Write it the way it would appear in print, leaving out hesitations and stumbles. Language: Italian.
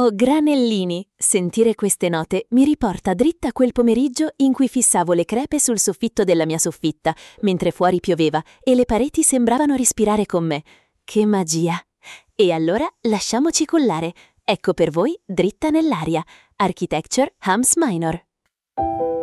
Oh, granellini! Sentire queste note mi riporta dritta a quel pomeriggio in cui fissavo le crepe sul soffitto della mia soffitta, mentre fuori pioveva e le pareti sembravano respirare con me. Che magia! E allora lasciamoci cullare. Ecco per voi Dritta nell'aria, Architecture Hams Minor.